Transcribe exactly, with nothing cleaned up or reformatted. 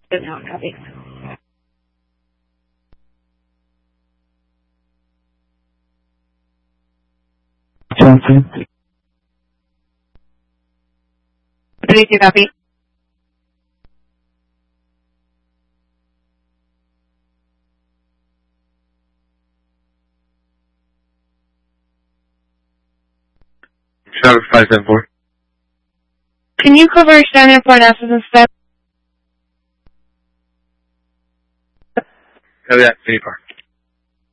No, copy. Johnson. Three two, copy. Charlotte five seven four. Can you cover Shan Airport after the step? Cardiac, City Park.